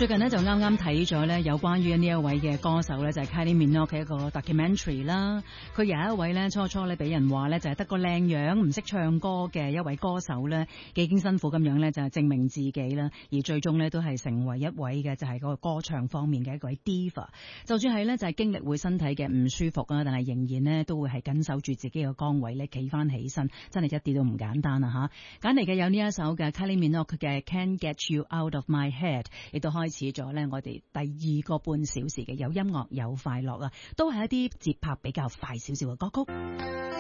最近呢，就啱啱睇咗咧有關於呢一位嘅歌手咧就係 Kylie Minogue 嘅一個 documentary 啦。佢有一位咧初咧俾人話咧就係得個靚樣唔識唱歌嘅一位歌手咧，幾經辛苦咁樣咧就係證明自己啦，而最終咧都係成為一位嘅就係嗰個歌唱方面嘅一位 diva。就算係咧就係經歷會身體嘅唔舒服啊，但係仍然呢都會係緊守住自己嘅崗位咧，企翻起身，真係一啲都唔簡單啊嚇！揀嚟嘅有呢一首嘅 Kylie Minogue 嘅 Can't Get You Out of My Head， 亦都開始咗咧我哋第二個半小時嘅有音樂有快樂啊，都係一啲節拍比較快少少嘅歌曲。